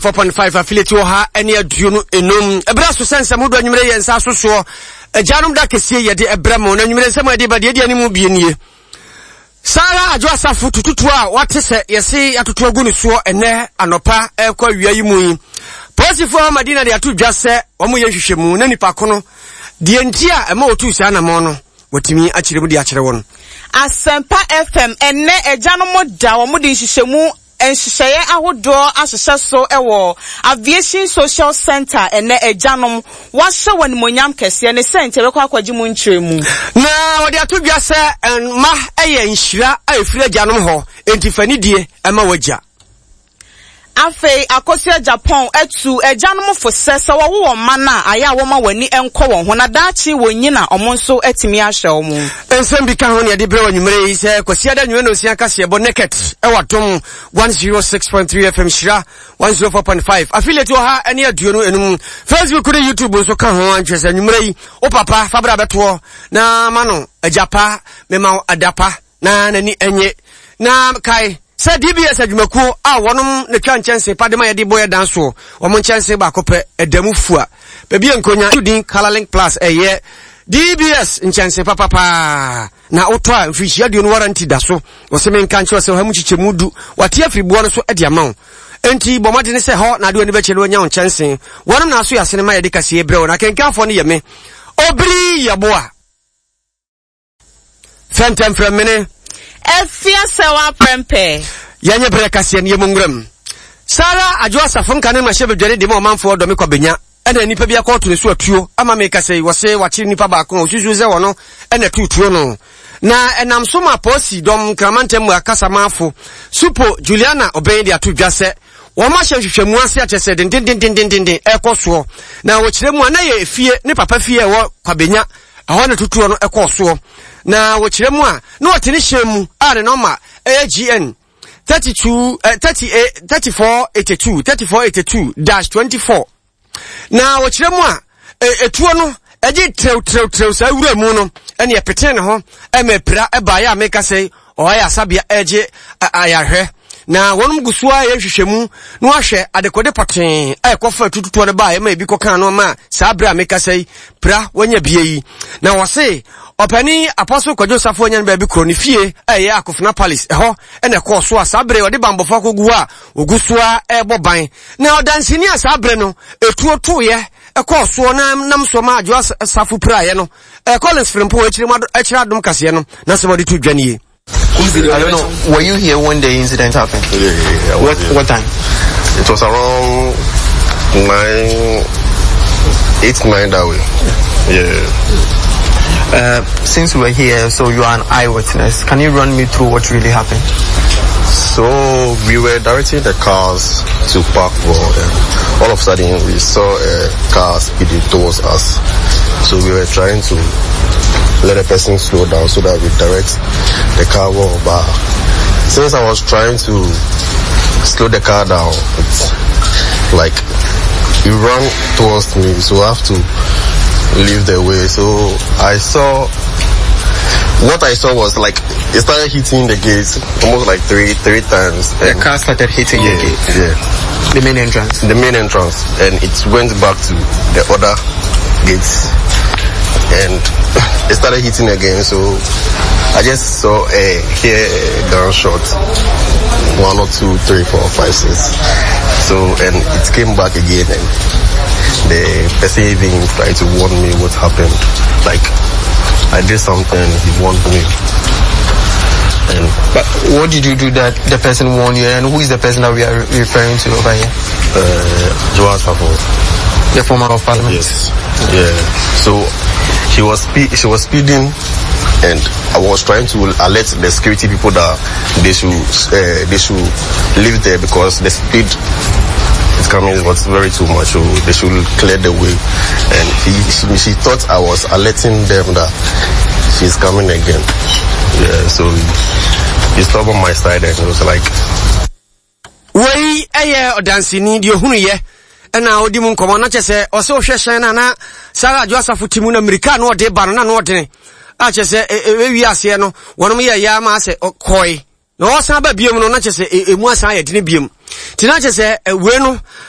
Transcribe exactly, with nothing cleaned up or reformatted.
four point five affiliate wo ha ene aduonu enum ebra so sense mudo anwumre ye nsa so so ajanum da kesie ye de ebra mo na anwumre nsem ade ba de de animu bienie Sara Adwo Asafo tututu a wate se yesi atoto agu ne so ene anopa ekwa wia yi mu yi Posifo Madina de atu dwa se omo ye hwehwemu na nipa kono de enti a ema otu sia na mo no watimi akire mu de akire won Asempa F M ene ejanom da wo mu de hwehwemu enhyehyeye ahodo ahyehyɛ so ewo Aviation Social Center ene ejanom wahye wanimonyam kese ne sente bekwa akwaji mu nkyeremu na wode atodwa sɛ ma ɛyɛ nhyira a efiri ejanom ho entifani die ɛma wagya Afei akosia Japan etu ejanom fo sese wo wo mana aya wo ma wani enko won ho na daachi wonyina omo nso etimi ahye omo ensem bi ka ho ne de bre wanyumre yi sɛ kosia da nwene osia kase ebo naked ewadom one oh six point three F M Shira one oh four point five affiliate wo ha ene aduonu enum Facebook ne YouTube nso ka ho antwese nwumre yi o papa fabra beto na mano ajapa mema adapa na nani enye na kai Sa D B S adwumaku a wonom ne twa nchense padema ye de boy dance wo mo nchense ba kopɛ edamufu a bebi enkonya tudin Colorlink Plus eye D B S nchense papa pa na oto a mfihia de no warranty da so wo se men kan che wo se ha mu chichemu du wate afribo no so ade ama enti bomade ne se ho na de oni be chele onya nchense wonom na so yasene ma ye de kase ebre wo na kenkanfo ne ye me obri yaboa fentem from mene Efia sewa prempe yanye breka se ne mungram Sara Adwo Asafo nka ne mahye bedware de ma omanfo do me kwabenya ena nipa bia ko to ne so atuo ama me ka se wo se wachi nipa ba ko osusu ze wono ena tutuo no na enam so ma posi dom kramantem akasa mafo supo Juliana oben de atodwa se wo ma hye hwehwemu ase atese den den den den den den ekoso na wo kire mu ana ye fie ne papa fie wo kwabenya aho ne tutuo no ekoso na wo kire mu a na wote ne hyemu a ne normal A G N thirty-two uh, thirty-eight thirty-four eighty-two thirty-four eighty-two dash twenty-four na wo kire mu a etuo no eji trew trew trew sa wura mu no ene e pete ne ho e mepra e ba ya meka sei o ya sabia eje ayahwe na wonum gusua ye hwehwemu no ahwe adekode poten e kofa tututo ne ba e ma bi kokan no ma sa bra meka sei pra wanya bie yi na wo se opani Apostle Kwadwo Safo nya ba bi kro ne fie e ya Akofena Palace e ho e na ko so asabre ode bambofo kogu a ogusua e boban na odansini asabre no etuo to ye e ko so na nam so ma Adwo Safo praye no e Collins Frimpo e kire ma e kire adom kase no na se body to dwane I don't know. Were you here when the incident happened? Yeah, yeah, yeah. What what time? It was around nine, eight, nine that way. Yeah. Uh, since we were here, so you are an eyewitness. Can you run me through what really happened? So we were directing the cars to park for. Uh, all of a sudden, we saw a car speeding towards us. So we were trying to let the person slow down so that we direct the car over. But since I was trying to slow the car down, it's like he ran towards me, so I have to leave the way. So I saw, what I saw was like it started hitting the gates almost like three three times. The car started hitting yeah, the gate. Yeah. The main entrance. The main entrance, and it went back to the other gates. And it started hitting again, so I just saw a here gunshot, one or two, three, four, five, six. So and it came back again, and the person even tried to warn me what happened. Like I did something, he warned me. And but what did you do that the person warned you? And who is the person that we are referring to over here? Uh, Joel Safo, the former of Parliament. Yes. Yeah. So he was spe- she was speeding, and I was trying to alert the security people that they should uh, they should leave there because the speed is coming was very too much. So they should clear the way. And he she, she thought I was alerting them that she's coming again. Yeah. So he, he stopped on my side and it was like. Wey eye odansini di ohunu ye na odi mu nkomo na chese o se ohwehwe na na Sara Adwo Asafo timu na America na ode ba no na no ode a chese ewi ase no wonom ye ya ma ase koi na o san ba biem no na chese emu asan ye dine biem ti na chese we no